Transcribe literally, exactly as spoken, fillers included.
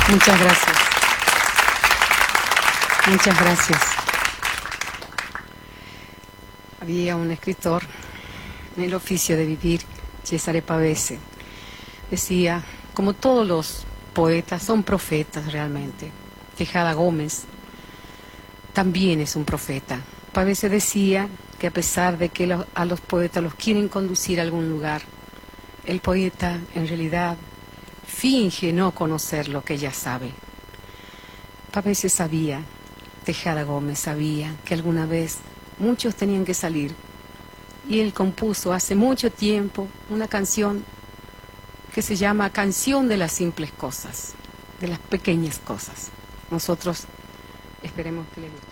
Muchas gracias. Muchas gracias. Había un escritor en el oficio de vivir, Cesare Pavese, decía, como todos los poetas, son profetas realmente. Tejada Gómez también es un profeta. Pavese decía que a pesar de que a los poetas los quieren conducir a algún lugar, el poeta en realidad finge no conocer lo que ya sabe. Pavese sabía, Tejada Gómez sabía que alguna vez muchos tenían que salir, y él compuso hace mucho tiempo una canción que se llama Canción de las simples cosas, de las pequeñas cosas. Nosotros esperemos que le guste.